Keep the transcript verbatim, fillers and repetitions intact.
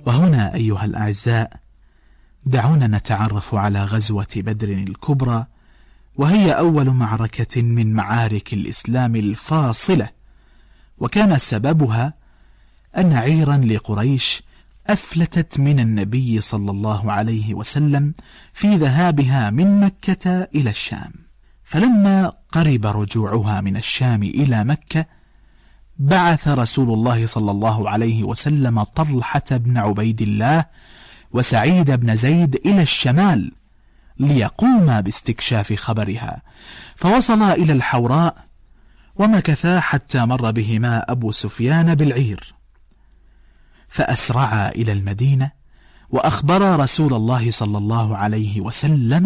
وهنا أيها الأعزاء دعونا نتعرف على غزوة بدر الكبرى، وهي أول معركة من معارك الإسلام الفاصلة، وكان سببها أن عيرا لقريش أفلتت من النبي صلى الله عليه وسلم في ذهابها من مكة إلى الشام، فلما قرب رجوعها من الشام إلى مكة بعث رسول الله صلى الله عليه وسلم طلحة بن عبيد الله وسعيد بن زيد إلى الشمال ليقوما باستكشاف خبرها، فوصلا إلى الحوراء ومكثا حتى مر بهما أبو سفيان بالعير، فأسرعا إلى المدينة وأخبرا رسول الله صلى الله عليه وسلم